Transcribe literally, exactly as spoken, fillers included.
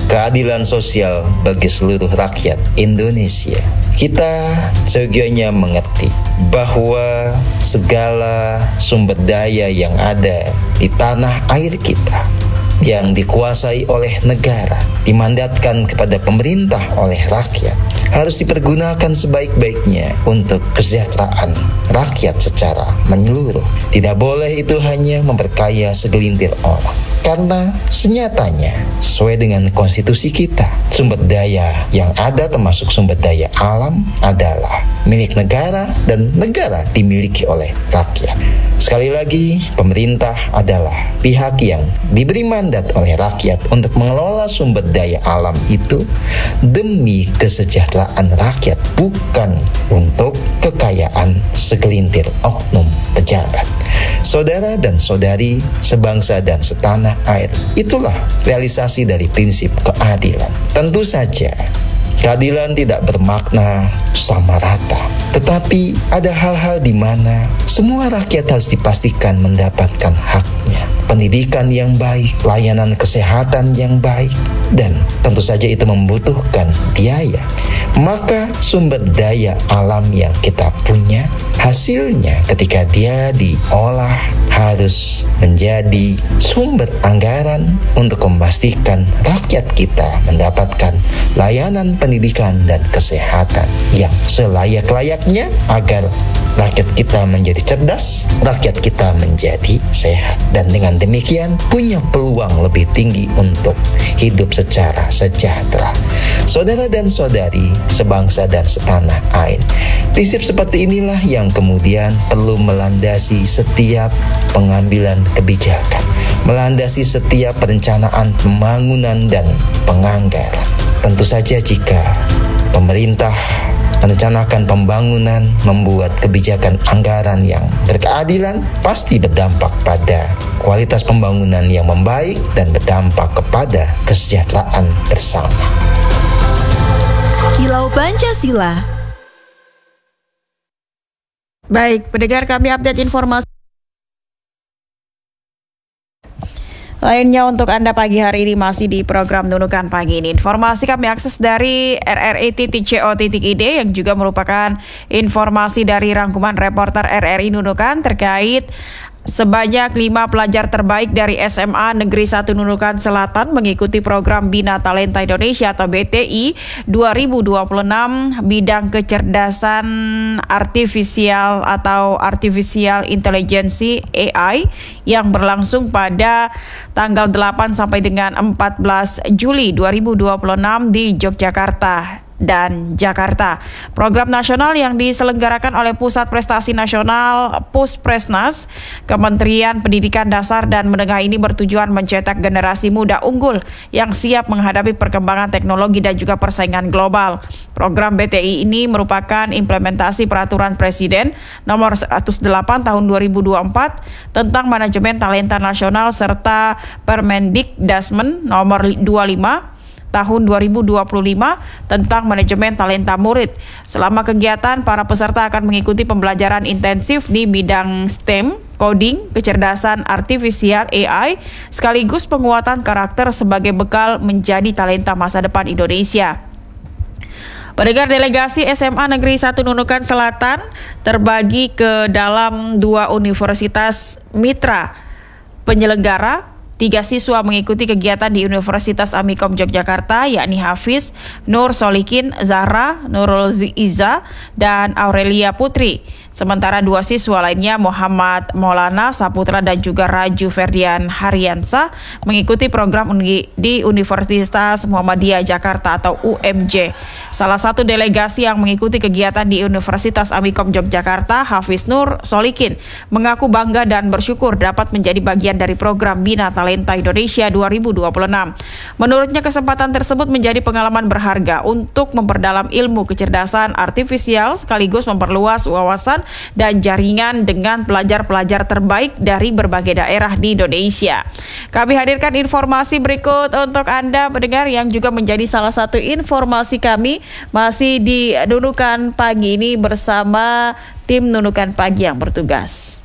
keadilan sosial bagi seluruh rakyat Indonesia. Kita seyogianya mengerti bahwa segala sumber daya yang ada di tanah air kita yang dikuasai oleh negara, dimandatkan kepada pemerintah oleh rakyat, harus dipergunakan sebaik-baiknya untuk kesejahteraan rakyat secara menyeluruh. Tidak boleh itu hanya memperkaya segelintir orang. Karena senyatanya, sesuai dengan konstitusi kita, sumber daya yang ada termasuk sumber daya alam adalah milik negara dan negara dimiliki oleh rakyat. Sekali lagi, pemerintah adalah pihak yang diberi mandat oleh rakyat untuk mengelola sumber daya alam itu demi kesejahteraan rakyat, bukan untuk kekayaan segelintir oknum pejabat. Saudara dan saudari sebangsa dan setanah air, itulah realisasi dari prinsip keadilan. Tentu saja, keadilan tidak bermakna sama rata, tetapi ada hal-hal di mana semua rakyat harus dipastikan mendapatkan haknya. Pendidikan yang baik, layanan kesehatan yang baik, dan tentu saja itu membutuhkan biaya. Maka sumber daya alam yang kita punya, hasilnya ketika dia diolah harus menjadi sumber anggaran untuk memastikan rakyat kita mendapatkan layanan pendidikan dan kesehatan yang selayak-layaknya agar rakyat kita menjadi cerdas, rakyat kita menjadi sehat, dan dengan demikian punya peluang lebih tinggi untuk hidup secara sejahtera. Saudara dan saudari sebangsa dan setanah air, prinsip seperti inilah yang kemudian perlu melandasi setiap pengambilan kebijakan, melandasi setiap perencanaan pembangunan dan penganggaran. Tentu saja jika pemerintah merencanakan pembangunan, membuat kebijakan anggaran yang berkeadilan, pasti berdampak pada kualitas pembangunan yang membaik dan berdampak kepada kesejahteraan bersama. Kilau Pancasila. Baik, pendengar, kami update informasi lainnya untuk Anda pagi hari ini masih di program Nunukan Pagi ini. Informasi kami akses dari r r i titik co titik i d yang juga merupakan informasi dari rangkuman reporter R R I Nunukan terkait sebanyak lima pelajar terbaik dari S M A Negeri satu Nunukan Selatan mengikuti program Bina Talenta Indonesia atau B T I dua ribu dua puluh enam bidang kecerdasan artifisial atau Artificial Intelligence A I yang berlangsung pada tanggal delapan sampai dengan empat belas Juli dua ribu dua puluh enam di Yogyakarta dan Jakarta. Program nasional yang diselenggarakan oleh Pusat Prestasi Nasional Puspresnas, Kementerian Pendidikan Dasar dan Menengah ini bertujuan mencetak generasi muda unggul yang siap menghadapi perkembangan teknologi dan juga persaingan global. Program B T I ini merupakan implementasi Peraturan Presiden nomor seratus delapan tahun dua ribu dua puluh empat tentang manajemen talenta nasional serta Permendikdasmen nomor dua puluh lima tahun dua ribu dua puluh lima tentang manajemen talenta murid. Selama kegiatan, para peserta akan mengikuti pembelajaran intensif di bidang S T E M, coding, kecerdasan artifisial A I, sekaligus penguatan karakter sebagai bekal menjadi talenta masa depan Indonesia. Pendengar, delegasi S M A Negeri satu Nunukan Selatan terbagi ke dalam dua universitas mitra penyelenggara. Tiga siswa mengikuti kegiatan di Universitas Amikom Yogyakarta, yakni Hafiz Nur Solikin Zahra, Nurul Iza, dan Aurelia Putri. Sementara dua siswa lainnya, Muhammad Maulana Saputra dan juga Raju Ferdian Haryansa, mengikuti program di Universitas Muhammadiyah Jakarta atau U M J. Salah satu delegasi yang mengikuti kegiatan di Universitas Amikom Yogyakarta, Hafiz Nur Solikin, mengaku bangga dan bersyukur dapat menjadi bagian dari program Bina Talenta Indonesia dua ribu dua puluh enam. Menurutnya, kesempatan tersebut menjadi pengalaman berharga untuk memperdalam ilmu kecerdasan artifisial sekaligus memperluas wawasan dan jaringan dengan pelajar-pelajar terbaik dari berbagai daerah di Indonesia. Kami hadirkan informasi berikut untuk Anda pendengar yang juga menjadi salah satu informasi kami masih di Nunukan Pagi ini bersama tim Nunukan Pagi yang bertugas.